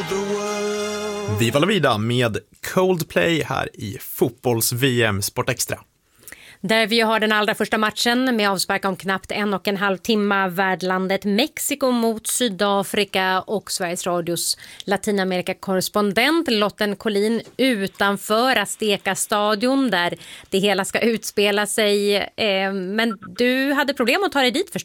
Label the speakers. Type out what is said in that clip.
Speaker 1: Viva la vida med Coldplay här i fotbolls-VM Sport Extra.
Speaker 2: Där vi har den allra första matchen med avspark om knappt 1,5 timme. Värdlandet Mexiko mot Sydafrika och Sveriges Radios Latinamerika-korrespondent Lotten Collin utanför Azteca-stadion där det hela ska utspela sig. Men du hade problem att ta dig dit, förstår